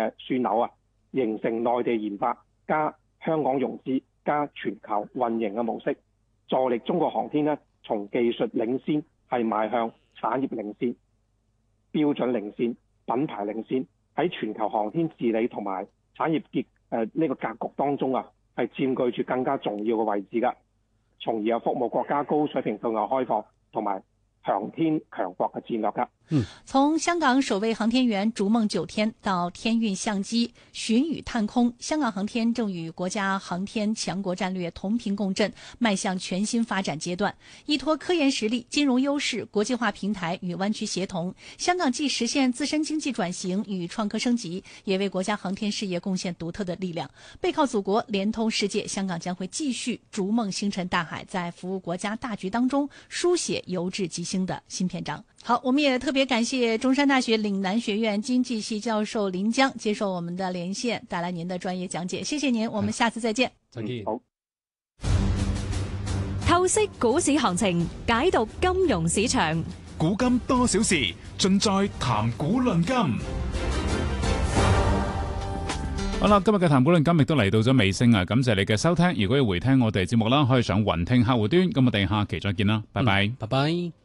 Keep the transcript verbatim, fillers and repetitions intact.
嘅樞紐啊，形成內地研發加香港融資加全球運營嘅模式，助力中國航天呢從技術領先係邁向產業領先、標準領先、品牌領先，喺全球航天治理同埋產業結誒呢個格局當中啊，係佔據住更加重要嘅位置㗎，從而有服務國家高水平對外開放同埋航天強國嘅戰略㗎。 嗯，從香港首位航天員逐夢九天到天運相機、巡宇探空，香港航天正與國家航天強國戰略同頻共振，邁向全新發展階段。依託科研實力、金融優勢、國際化平台與灣區協同，香港既實現自身經濟轉型與創科升級，也為國家航天事業貢獻獨特的力量。背靠祖國，連通世界，香港將會繼續逐夢星辰大海，在服務國家大局當中書寫由治及興的新篇章。好，我們也特別感謝中山大學嶺南學院經濟系教授林江接受我們的連線，帶來您的專業講解。謝謝您，我們下次再見。 再見。好。 透析股市行情，解讀金融市場。 古今多少事，盡在談股論金。好啦，今日嘅談股論金亦都嚟到咗尾聲啊！感謝你嘅收聽。如果要回聽我哋節目啦，可以上雲聽客戶端。咁我哋下期再見啦，拜拜。 嗯，拜拜。